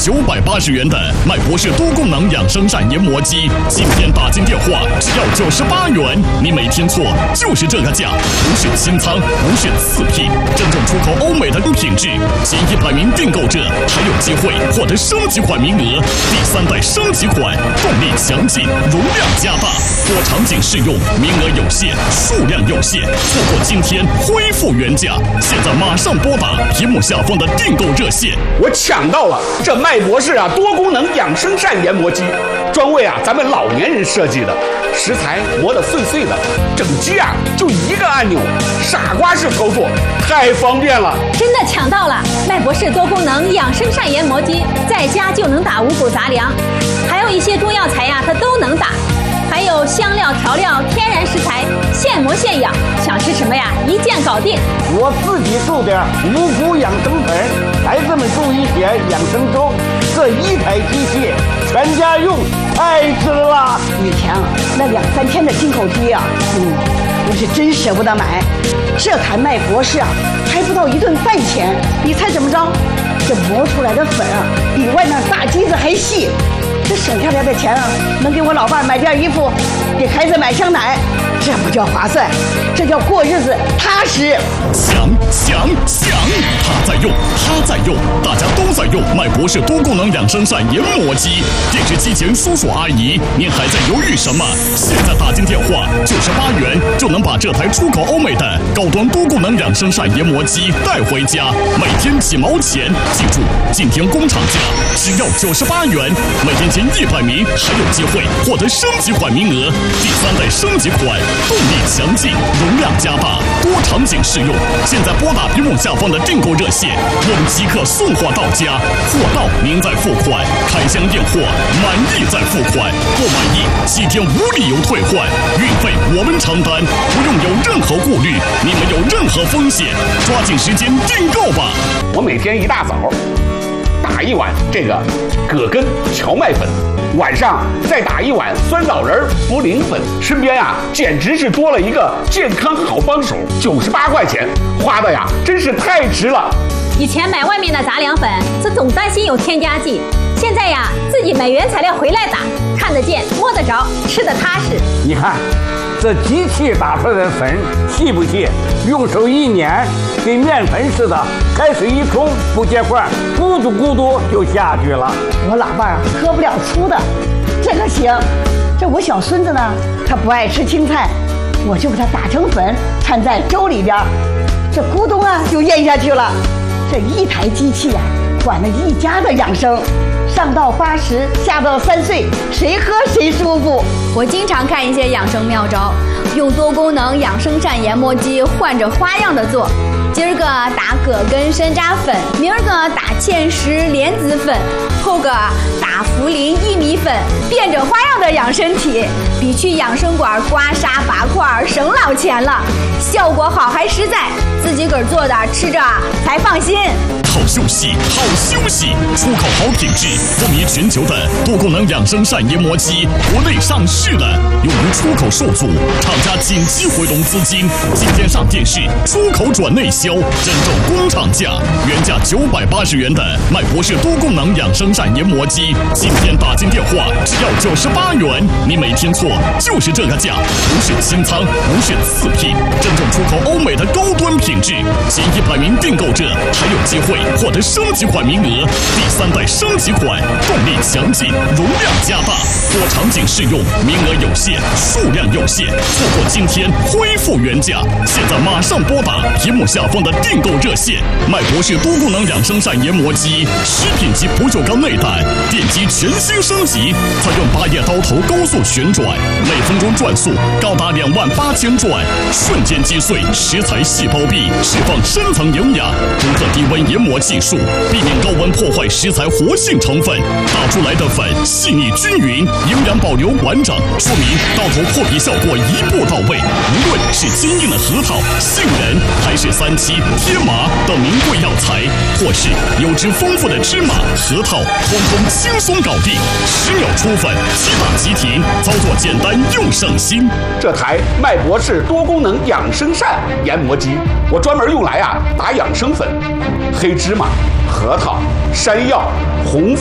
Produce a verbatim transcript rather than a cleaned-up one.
九百八十元的麦博士多功能养生膳研磨机，今天打进电话只要九十八元，你没听错，就是这个价，不是清仓，不是次品，真正出口欧美的品质。前一百名订购者还有机会获得升级款名额，第三代升级款，动力强劲，容量加大，多场景适用，名额有限，数量有限，错过今天恢复原价。现在马上拨打屏幕下方的订购热线。 我抢到了这麦博士啊多功能养生膳研磨机，专为啊咱们老年人设计的，食材磨得碎碎的，整机啊就一个按钮，傻瓜式操作，太方便了。 真的抢到了麦博士多功能养生膳研磨机，在家就能打五谷杂粮，还有一些中药材呀、啊，它都能打。还有香料、调料、天然食材，现磨现养，想吃什么呀？一键搞定。 我自己做点五谷养生粉，孩子们做一些养生粥，这一台机器全家用，太值了。 以前啊，那两三天的进口机啊，嗯，我是真舍不得买。这台麦博士啊，还不到一顿饭钱，你猜怎么着？这磨出来的粉啊，比外面大机子还细。这省下来的钱啊，能给我老伴买件衣服，给孩子买箱奶，这不叫划算，这叫过日子踏实。 想想想，他在用，他在用，大家都在用麦博士多功能养生膳研磨机。电视机前叔叔阿姨，您还在犹豫什么？现在打进电话，九十八元就能把这台出口欧美的高端多功能养生膳研磨机带回家，每天几毛钱。记住，今天工厂价只要九十八元，每天前一百名还有机会获得升级款名额，第三代升级款，动力强劲，容量加大，多场景适用。现在拨打屏幕下方的订购热线，我们即刻送货到家，货到您再付款，开箱验货，满意再付款，不满意七天无理由退换，运费我们承担，不用有任何顾虑，你们有任何风险，抓紧时间订购吧。 我每天一大早打一碗这个葛根荞麦粉，晚上再打一碗酸枣仁茯苓粉，身边啊简直是多了一个健康好帮手。九十八块钱花的呀，真是太值了。 以前买外面的杂粮粉，这总担心有添加剂，现在呀自己买原材料回来打，看得见摸得着，吃得踏实。 你看这机器打出来的粉细不细？用手一碾，跟面粉似的，开水一冲不结块，咕嘟咕嘟就下去了。 我老伴儿喝不了粗的，这个行。这我小孙子呢，他不爱吃青菜，我就给他打成粉，掺在粥里边，这咕咚啊就咽下去了。这一台机器呀、啊，管了一家的养生。上到八十，下到三岁，谁喝谁舒服。 我经常看一些养生妙招，用多功能养生膳研磨机换着花样的做。今儿个打葛根山楂粉，明儿个打芡实莲子粉，后个打茯苓薏米粉，变着花样的养身体，比去养生馆刮痧拔块省老钱了，效果好还实在，自己个儿做的吃着才放心。 好休息，好休息，出口好品质，风靡全球的多功能养生膳研磨机，国内上市的，由于出口受阻，厂家紧急回笼资金，今天上电视，出口转内销，真正工厂价，原价九百八十元的麦博士多功能养生膳研磨机，今天打进电话只要九十八元，你没听错，就是这个价，不是清仓，不是次品，真正出口欧美的高端品质，前一百名订购者还有机会获得升级款名额，第三代升级款，动力强劲，容量加大，多场景适用，名额有限，数量有限，错过今天恢复原价。现在马上拨打屏幕下方的订购热线。麦博士多功能养生膳研磨机，食品级不锈钢内胆，电机全新升级，采用八叶刀头高速旋转，每分钟转速高达两万八千转，瞬间击碎食材细胞壁，释放深层营养，独特低温研磨技术，避免高温破坏食材活性成分，打出来的粉细腻均匀，营养保留完整，说明刀头破皮效果一步到位。无论是坚硬的核桃、杏仁，还是三七、天麻等名贵药材，或是油脂丰富的芝麻、核桃，通通轻松搞定，十秒出粉，即打即停，操作简单又省心。 这台麦博士多功能养生膳研磨机，我专门用来啊打养生粉，黑芝麻、核桃、山药、红枣。